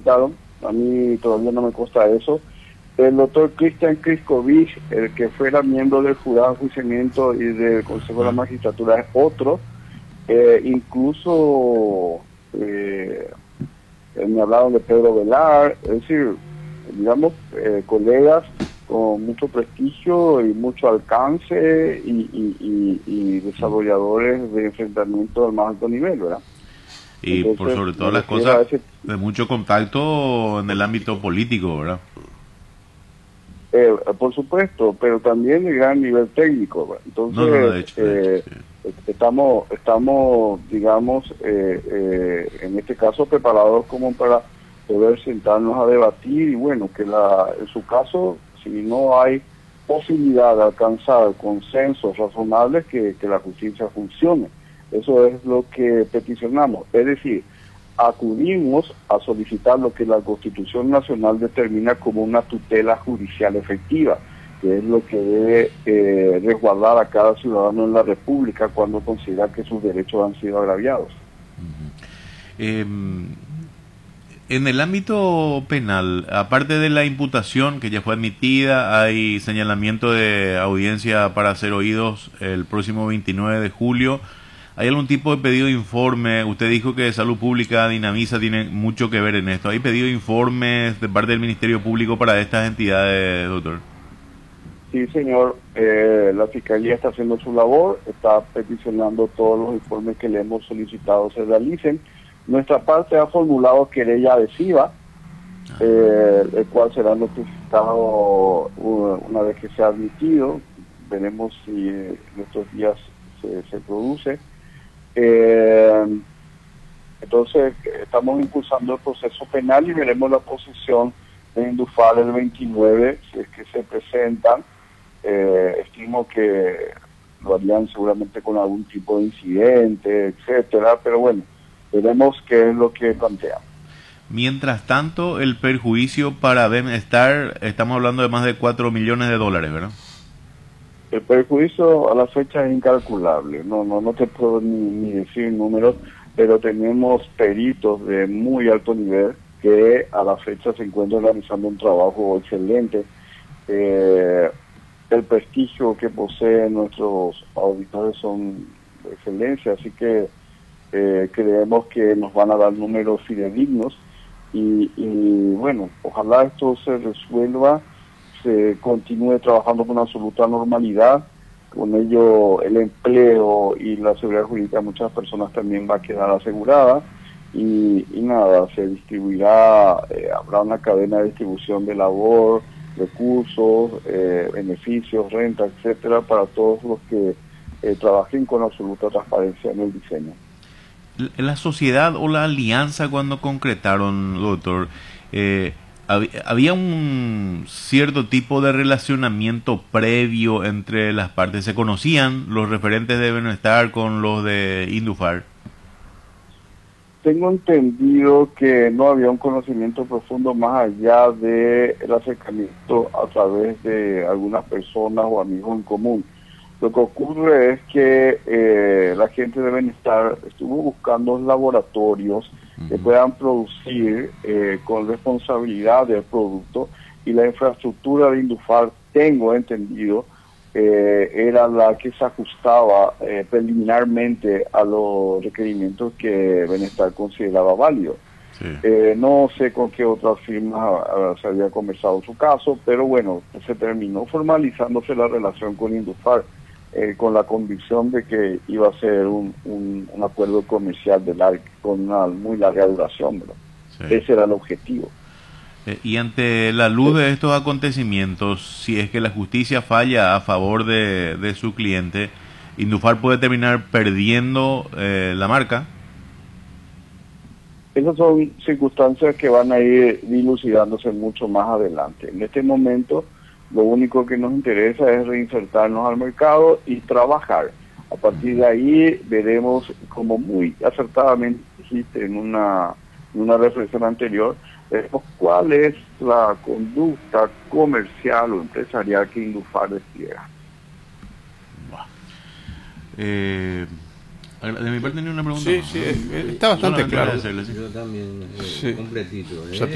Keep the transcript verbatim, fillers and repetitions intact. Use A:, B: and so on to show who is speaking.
A: solicitaron, a mí todavía no me consta eso. El doctor Cristian Kriskovich, el que fuera miembro del jurado de enjuiciamiento y del Consejo de la Magistratura, es otro. Eh, incluso eh, me hablaron de Pedro Velar, es decir, digamos, eh, colegas con mucho prestigio y mucho alcance y, y, y, y desarrolladores de enfrentamiento al más alto nivel, ¿verdad?
B: Y Entonces, por sobre todas las cosas, ese... de mucho contacto en el ámbito político, ¿verdad?
A: Eh, por supuesto, pero también de gran nivel técnico, ¿verdad? Entonces,
B: no, no, de hecho, de
A: eh,
B: hecho, sí.
A: estamos, estamos, digamos, eh, eh, en este caso preparados como para poder sentarnos a debatir y bueno, que la, en su caso, si no hay posibilidad de alcanzar consensos razonables, que, que la justicia funcione. Eso es lo que peticionamos, es decir, acudimos a solicitar lo que la Constitución Nacional determina como una tutela judicial efectiva, que es lo que debe eh, resguardar a cada ciudadano en la República cuando considera que sus derechos han sido agraviados.
B: Uh-huh. eh, en el ámbito penal, aparte de la imputación que ya fue admitida, hay señalamiento de audiencia para ser oídos el próximo veintinueve de julio. ¿Hay algún tipo de pedido de informe? Usted dijo que Salud Pública, Dinamisa, tiene mucho que ver en esto. ¿Hay pedido de informes de parte del Ministerio Público para estas entidades, doctor?
A: Sí, señor. Eh, la Fiscalía está haciendo su labor, está peticionando todos los informes que le hemos solicitado se realicen. Nuestra parte ha formulado querella adhesiva, eh, el cual será notificado una vez que sea admitido. Veremos si en estos días se, se produce. Eh, entonces estamos impulsando el proceso penal y veremos la posición de Indufal el veintinueve, si es que se presentan. Eh, estimo que lo harían seguramente con algún tipo de incidente, etcétera, pero bueno, veremos qué es lo que plantean.
B: Mientras tanto, el perjuicio para Benestar, estamos hablando de más de cuatro millones de dólares, ¿verdad?
A: El perjuicio a la fecha es incalculable, no no no te puedo ni, ni decir números, pero tenemos peritos de muy alto nivel que a la fecha se encuentran realizando un trabajo excelente. Eh, el prestigio que poseen nuestros auditores son de excelencia, así que eh, creemos que nos van a dar números fidedignos y, y bueno, ojalá esto se resuelva, se continúe trabajando con absoluta normalidad. Con ello el empleo y la seguridad jurídica de muchas personas también va a quedar asegurada y, y nada, se distribuirá, eh, habrá una cadena de distribución de labor, recursos, eh, beneficios, renta, etcétera, para todos los que eh, trabajen con absoluta transparencia en el diseño.
B: La sociedad o la alianza, cuando concretaron, doctor, eh, había un cierto tipo de relacionamiento previo entre las partes. ¿Se conocían los referentes de Benestar con los de Indufar?
A: Tengo entendido que no había un conocimiento profundo más allá del acercamiento a través de algunas personas o amigos en común. Lo que ocurre es que eh, la gente de Benestar estuvo buscando laboratorios uh-huh. que puedan producir eh, con responsabilidad del producto, y la infraestructura de Indufar, tengo entendido, eh, era la que se ajustaba eh, preliminarmente a los requerimientos que Benestar consideraba válidos. Sí. Eh, no sé con qué otra firma uh, se había conversado su caso, pero bueno, se terminó formalizándose la relación con Indufar, eh, con la convicción de que iba a ser un, un, un acuerdo comercial de larga, con una muy larga duración, ¿verdad? Sí. Ese era el objetivo.
B: Eh, y ante la luz sí. de estos acontecimientos, si es que la justicia falla a favor de, de su cliente, ¿Indufar puede terminar perdiendo eh, la marca?
A: Esas son circunstancias que van a ir dilucidándose mucho más adelante. En este momento, lo único que nos interesa es reinsertarnos al mercado y trabajar. A partir de ahí veremos, como muy acertadamente dijiste en una, en una reflexión anterior, veremos cuál es la conducta comercial o empresarial que Indufar despliega.
B: Eh... De mi parte tenía una pregunta.
C: Sí, sí, está bastante claro.
D: Yo también, eh, sí. completito. ¿eh?